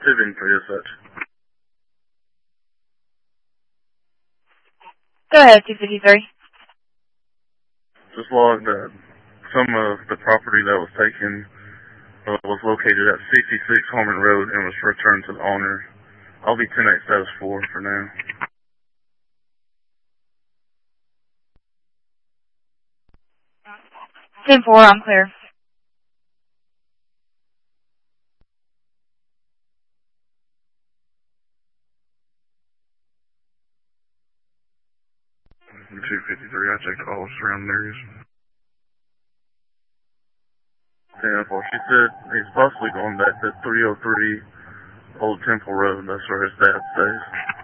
Tipping for as such. Go ahead, 253. Just logged that some of the property that was taken was located at 66 Harmon Road and was returned to the owner. I'll be 10-8 status 4 for now. 10-4, I'm clear. I'm 253, I checked all surrounding areas. 10-4, she said he's possibly going back to 303 Old Temple Road. That's where his dad stays.